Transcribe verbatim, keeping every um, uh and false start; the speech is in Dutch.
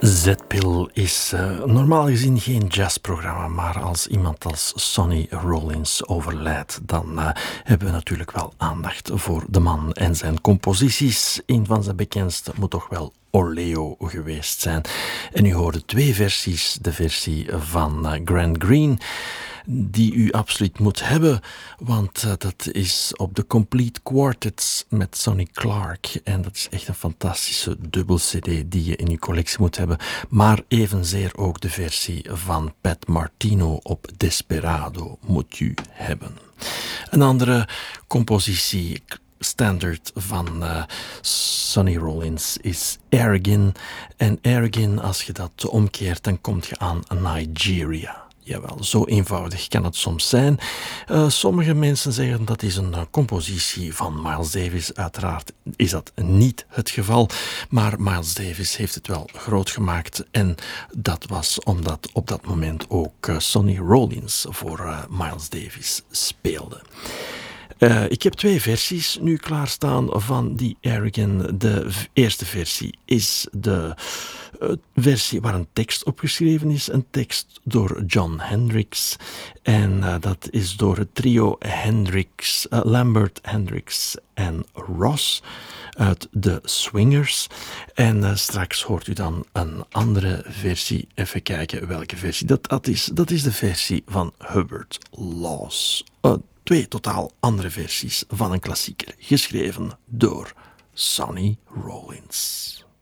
Z-Pil is uh, normaal gezien geen jazzprogramma, maar als iemand als Sonny Rollins overlijdt, dan uh, hebben we natuurlijk wel aandacht voor de man en zijn composities. Een van zijn bekendste moet toch wel Orleo geweest zijn. En u hoorde twee versies. De versie van uh, Grant Green, die u absoluut moet hebben, want uh, dat is op de Complete Quartets met Sonny Clark. En dat is echt een fantastische dubbel cd die je in uw collectie moet hebben. Maar evenzeer ook de versie van Pat Martino op Desperado moet u hebben. Een andere compositie, standard van uh, Sonny Rollins, is Ergin. En Ergin, als je dat omkeert, dan kom je aan Nigeria. Jawel, zo eenvoudig kan het soms zijn. Uh, sommige mensen zeggen dat is een uh, compositie van Miles Davis. Uiteraard is dat niet het geval, maar Miles Davis heeft het wel groot gemaakt. En dat was omdat op dat moment ook uh, Sonny Rollins voor uh, Miles Davis speelde. Uh, ik heb twee versies nu klaarstaan van die Ergin. De v- eerste versie is de uh, versie waar een tekst opgeschreven is. Een tekst door John Hendricks. En uh, dat is door het trio Hendricks, uh, Lambert, Hendricks en Ross uit de Swingers. En uh, straks hoort u dan een andere versie. Even kijken welke versie dat, dat is. Dat is de versie van Hubbard Laws. Uh, Twee totaal andere versies van een klassieker, geschreven door Sonny Rollins.